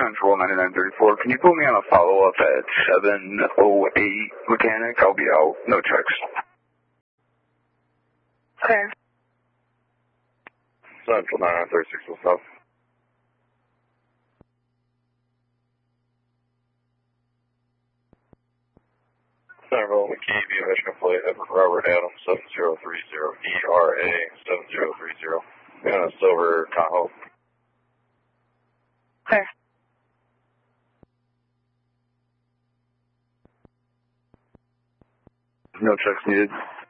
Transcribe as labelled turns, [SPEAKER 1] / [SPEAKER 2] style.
[SPEAKER 1] Central 9934. Can you put me on a follow-up at 708 Mechanic? I'll be out. No checks.
[SPEAKER 2] Okay.
[SPEAKER 3] Central 9936 will stop. Central McKee, via Michigan Flight, Edward Robert Adams 7030, ERA 7030. And a silver Tahoe.
[SPEAKER 2] Okay.
[SPEAKER 1] No checks needed.